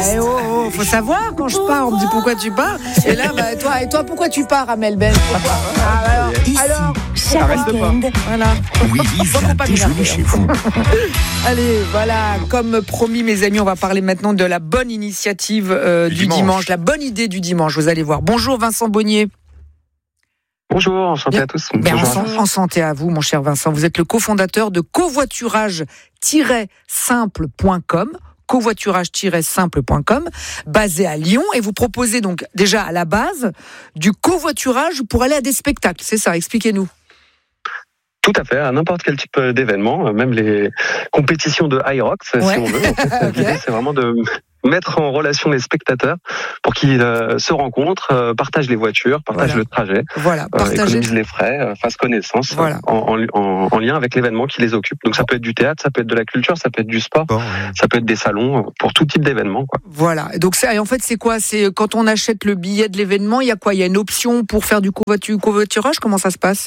faut savoir quand je pars, on me dit pourquoi tu pars. Et là, toi, pourquoi tu pars à Melbourne? Alors, ça reste pas. Voilà. Oui, Lisa, déjeuner chez vous. Allez, voilà, comme promis, mes amis, on va parler maintenant de la bonne initiative du dimanche, la bonne idée du dimanche. Vous allez voir. Bonjour Vincent Bonnier. Bonjour, enchanté à tous. En santé à vous, mon cher Vincent. Vous êtes le cofondateur de covoiturage-simple.com. covoiturage-simple.com, basé à Lyon, et vous proposez donc déjà à la base du covoiturage pour aller à des spectacles. C'est ça, expliquez-nous. Tout à fait, à n'importe quel type d'événement, même les compétitions de high rock, si on veut. En fait, l'idée, c'est vraiment de mettre en relation les spectateurs pour qu'ils se rencontrent, partagent les voitures, partagent le trajet, économisent les frais, fassent connaissance en lien avec l'événement qui les occupe. Donc ça peut être du théâtre, ça peut être de la culture, ça peut être du sport, ça peut être des salons, pour tout type d'événement. Voilà. Donc ça, en fait, c'est quoi? C'est quand on achète le billet de l'événement, il y a quoi? Il y a une option pour faire du covoiturage? Comment ça se passe?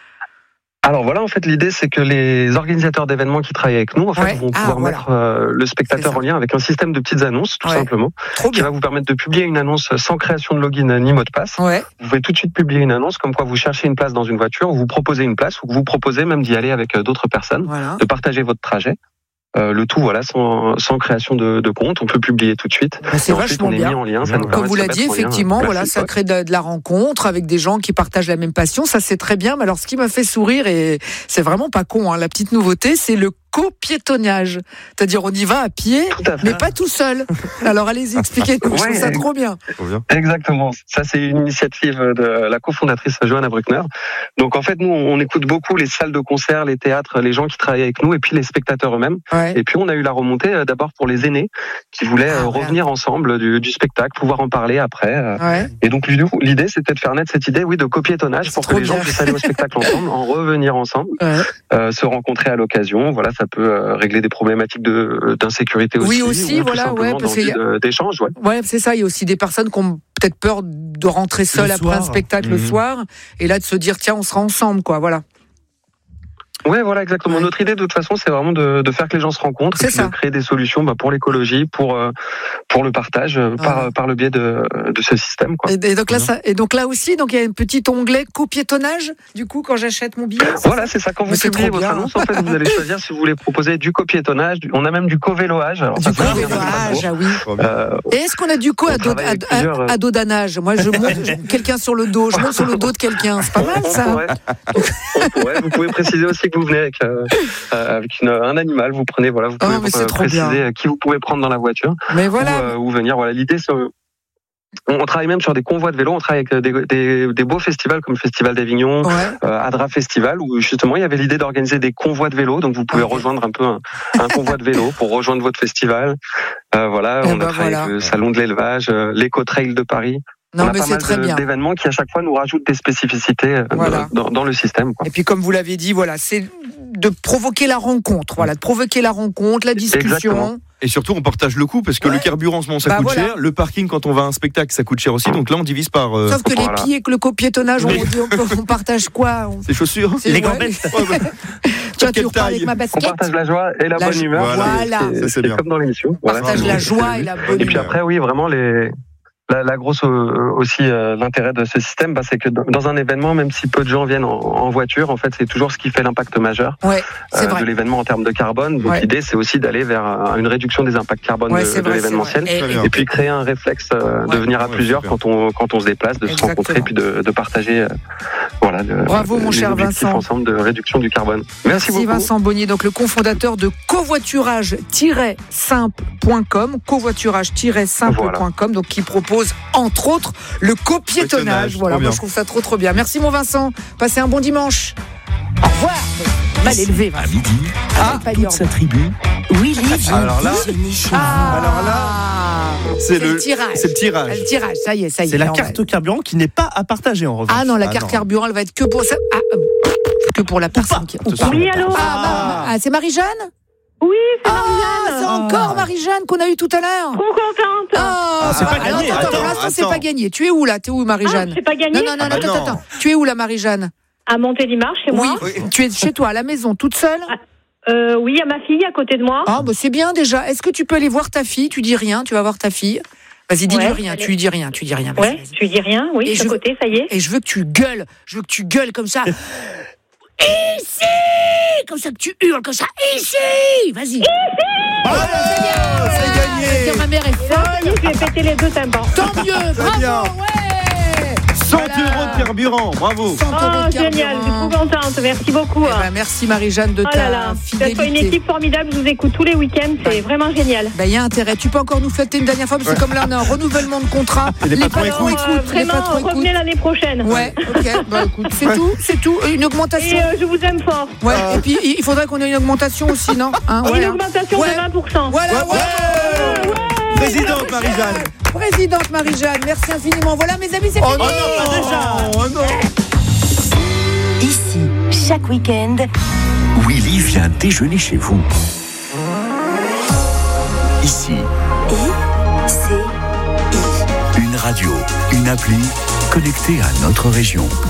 Alors voilà, en fait, l'idée, c'est que les organisateurs d'événements qui travaillent avec nous, en fait, vont pouvoir mettre le spectateur en lien avec un système de petites annonces, tout simplement, qui va vous permettre de publier une annonce sans création de login ni mot de passe. Vous pouvez tout de suite publier une annonce comme quoi vous cherchez une place dans une voiture, ou vous proposez une place, ou vous proposez même d'y aller avec d'autres personnes, de partager votre trajet. Le tout, sans création de compte, on peut publier tout de suite. C'est vachement bien. Mis en lien, ça nous comme vous l'a dit, effectivement, ça crée de la rencontre avec des gens qui partagent la même passion. Ça, c'est très bien. Mais alors, ce qui m'a fait sourire, et c'est vraiment pas con, la petite nouveauté, c'est le copiétonnage. C'est-à-dire, on y va à pied, mais pas tout seul. Alors, allez-y, expliquez-nous. Je trouve ça trop bien. Exactement. Ça, c'est une initiative de la cofondatrice Johanna Bruckner. Donc, en fait, nous, on écoute beaucoup les salles de concert, les théâtres, les gens qui travaillent avec nous, et puis les spectateurs eux-mêmes. Et puis, on a eu la remontée d'abord pour les aînés qui voulaient revenir ensemble du spectacle, pouvoir en parler après. Et donc, l'idée, c'était de faire naître cette idée, de copiétonnage pour que les gens puissent aller au spectacle ensemble, en revenir ensemble, se rencontrer à l'occasion. Voilà, ça peut régler des problématiques d'insécurité aussi. Oui, aussi, parce qu'il y a d'échange. C'est ça. Il y a aussi des personnes qui ont peut-être peur de rentrer seules après un spectacle le soir, et là de se dire tiens, on sera ensemble, quoi. Voilà. Ouais, voilà, exactement. Notre idée, de toute façon, c'est vraiment de faire que les gens se rencontrent, et puis de créer des solutions pour l'écologie, pour le partage, par le biais de ce système, quoi. Et donc là aussi, il y a un petit onglet copiétonnage, du coup, quand j'achète mon billet. Voilà, c'est ça. Quand vous publiez votre annonce, en fait, vous allez choisir si vous voulez proposer du copiétonnage. On a même du covéloage. Du covéloage, oui. Et est-ce qu'on a du adodanage? Moi, je monte quelqu'un sur le dos, je monte sur le dos de quelqu'un. C'est pas mal, ça. Vous pouvez préciser aussi que vous venez avec un animal, vous prenez, vous pouvez préciser qui vous pouvez prendre dans la voiture, ou venir. L'idée, c'est on travaille même sur des convois de vélo, on travaille avec des beaux festivals comme le Festival d'Avignon, Adra Festival, où justement il y avait l'idée d'organiser des convois de vélo, donc vous pouvez rejoindre un peu un convoi de vélo pour rejoindre votre festival. On a travaillé avec le Salon de l'élevage, l'Éco-Trail de Paris. On a pas mal d'événements qui à chaque fois nous rajoutent des spécificités dans le système, quoi. Et puis comme vous l'avez dit, c'est de provoquer la rencontre, la discussion. Exactement. Et surtout, on partage le coût, parce que le carburant, en ce moment, ça coûte cher. Le parking, quand on va à un spectacle, ça coûte cher aussi. Donc là, on divise par... Sauf que les pieds, que le copiétonnage, on partage quoi? Les chaussures, les gambettes. Tu repars avec ma basket. On partage la joie et la bonne humeur. Voilà. C'est comme dans l'émission. On partage la joie et la bonne humeur. Et puis après, vraiment, la grosse aussi l'intérêt de ce système, c'est que dans un événement, même si peu de gens viennent en voiture, en fait, c'est toujours ce qui fait l'impact majeur de l'événement en termes de carbone. Donc l'idée, c'est aussi d'aller vers une réduction des impacts carbone de l'événementiel, et puis créer un réflexe de venir à plusieurs quand on se déplace, de se rencontrer, puis de partager. Bravo, mon cher Vincent. Ensemble de réduction du carbone. Merci beaucoup. Vincent Bonnier, donc le cofondateur de covoiturage-simple.com, covoiturage-simple.com, donc qui propose entre autres le copiétonnage. Moi je trouve ça trop bien. Merci mon Vincent, passez un bon dimanche. Au revoir. Mal élevé. À midi, toute sa tribu. Oui, alors là, c'est le tirage. C'est le tirage. Le tirage, ça y est. C'est la carte carburant qui n'est pas à partager en revanche. Ah non, la carte carburant, elle va être que pour ça. Que pour la personne qui. Oui, allô. C'est Marie-Jeanne? Oui, c'est Marie-Jeanne. C'est encore Marie-Jeanne qu'on a eu tout à l'heure. Trop contente. C'est pas gagné. Pour l'instant, c'est pas gagné. Tu es où là? T'es où, Marie-Jeanne? C'est pas gagné. Non, attends. Tu es où là, Marie-Jeanne? À Montélimar, chez moi. Oui, tu es chez toi, à la maison, toute seule? Oui, il y a ma fille à côté de moi. Ah, bah c'est bien déjà. Est-ce que tu peux aller voir ta fille? Tu dis rien, tu vas voir ta fille. Vas-y, dis-lui rien, tu lui dis rien, tu dis rien. Ouais, tu lui dis rien, oui, je suis à côté, ça y est. Et je veux que tu gueules comme ça. Ici! Comme ça, que tu hurles comme ça. Ici! Vas-y. Ici! C'est gagné! Ma mère est folle. Je vais péter les deux tympans. Tant mieux, bravo, ouais! 100 € de carburant, bravo. Génial, je suis trop contente, merci beaucoup. Merci Marie-Jeanne de ta fidélité. Vous êtes une équipe formidable, je vous écoute tous les week-ends, c'est vraiment génial. Il y a intérêt, tu peux encore nous fêter une dernière fois, parce que comme là on a un renouvellement de contrat, les patrons écoutent. Vraiment, revenez l'année prochaine. Ouais, ok, écoute, c'est tout, une augmentation. Et je vous aime fort. Ouais, et puis il faudrait qu'on ait une augmentation aussi, non? Une augmentation de 20%. Voilà, Présidente Marie-Jeanne. Présidente Marie-Jeanne, merci infiniment. Voilà mes amis, c'est fini. Oh non, pas déjà. Oh non. Ici, chaque week-end, Willy vient déjeuner chez vous. Ici. I-C-I. Une radio, une appli connectée à notre région.